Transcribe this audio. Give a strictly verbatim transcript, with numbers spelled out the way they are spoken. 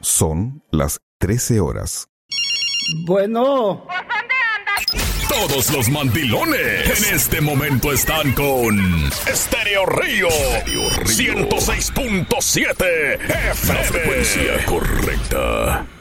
Son las trece horas. Bueno. Todos los mandilones en este momento están con Estéreo Río, ciento seis punto siete F M. La frecuencia correcta.